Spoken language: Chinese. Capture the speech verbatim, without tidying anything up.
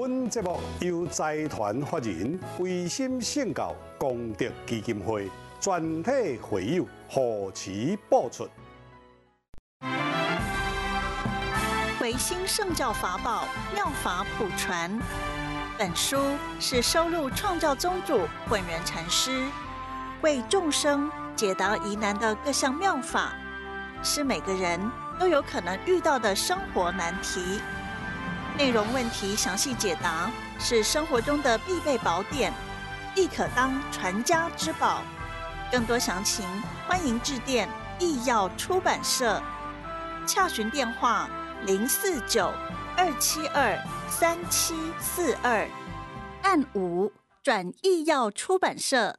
本节目由财团法人维心圣教功德基金会全体会友护持播出。 维心圣教法宝妙法普传，本书是收录创教宗主本源禅师为众生解答疑难的各项妙法，是每个人都有可能遇到的生活难题。内容问题详细解答，是生活中的必备宝典，亦可当传家之宝。更多详情，欢迎致电义耀出版社，洽询电话零四九二七二三七四二，按五转义耀出版社。